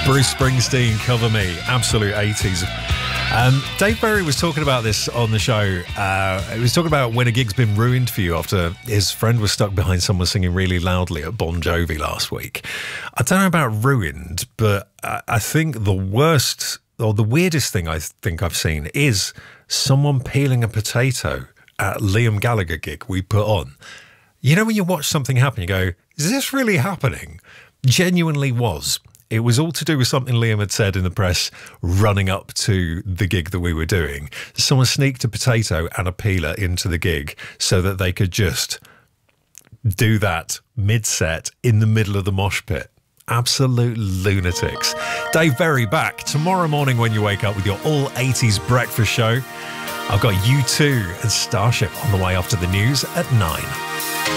Bruce Springsteen, Cover Me, absolute 80s. Dave Berry was talking about this on the show. He was talking about when a gig's been ruined for you after his friend was stuck behind someone singing really loudly at Bon Jovi last week. I don't know about ruined, but I think the worst or the weirdest thing I think I've seen is someone peeling a potato at Liam Gallagher gig we put on. You know when you watch something happen, you go, is this really happening? Genuinely was. It was all to do with something Liam had said in the press running up to the gig that we were doing. Someone sneaked a potato and a peeler into the gig so that they could just do that mid-set in the middle of the mosh pit. Absolute lunatics. Dave Berry back tomorrow morning when you wake up with your all-80s breakfast show. I've got U2 and Starship on the way after the news at 9.